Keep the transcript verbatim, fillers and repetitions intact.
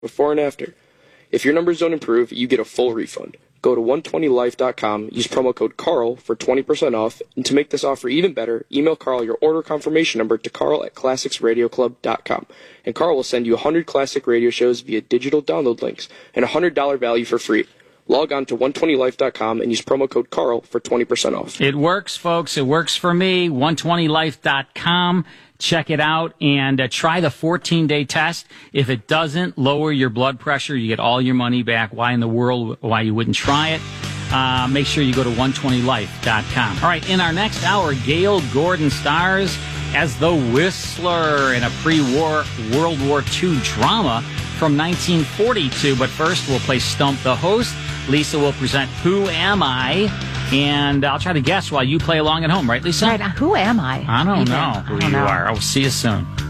before and after. If your numbers don't improve, you get a full refund. Go to one twenty life dot com, use promo code Carl for twenty percent off, and to make this offer even better, email Carl your order confirmation number to carl at classics radio club dot com, and Carl will send you one hundred classic radio shows via digital download links and a one hundred dollars value for free. Log on to one twenty life dot com and use promo code Carl for twenty percent off. It works, folks. It works for me. one twenty life dot com. Check it out and uh, try the fourteen-day test. If it doesn't lower your blood pressure, you get all your money back. Why in the world, why you wouldn't try it? Uh, make sure you go to one twenty life dot com. All right, in our next hour, Gail Gordon stars as the Whistler in a pre-war World War Two drama from nineteen forty-two. But first, we'll play Stump the Host. Lisa will present Who Am I? And I'll try to guess while you play along at home, right, Lisa? Right. Who am I? I don't Even? know who I don't you know. are. I'll see you soon.